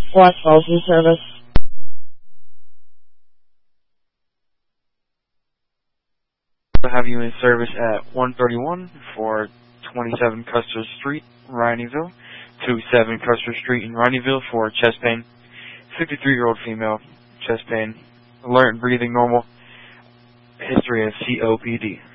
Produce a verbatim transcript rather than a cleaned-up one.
Watch Postal Service. We'll have you in service at one thirty-one for twenty-seven Custer Street, Rhineyville, twenty-seven Custer Street in Rhineyville for chest pain. fifty-three-year-old female, chest pain, alert and breathing normal, history of C O P D.